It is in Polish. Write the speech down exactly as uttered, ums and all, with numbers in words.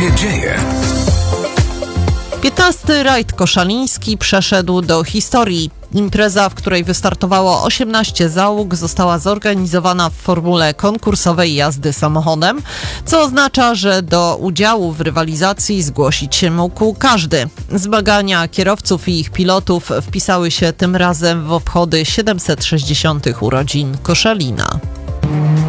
się dzieje? piętnasty rajd koszaliński przeszedł do historii. Impreza, w której wystartowało osiemnaście załóg, została zorganizowana w formule konkursowej jazdy samochodem, co oznacza, że do udziału w rywalizacji zgłosić się mógł każdy. Zmagania kierowców i ich pilotów wpisały się tym razem w obchody siedemset sześćdziesiątych urodzin Koszalina.